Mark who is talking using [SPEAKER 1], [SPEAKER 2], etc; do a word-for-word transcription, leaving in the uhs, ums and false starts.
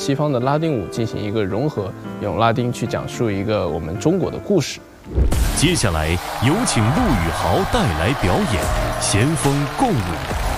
[SPEAKER 1] 西方的拉丁舞进行一个融合，用拉丁去讲述一个我们中国的故事。
[SPEAKER 2] 接下来有请陆宇豪带来表演《先锋共舞》。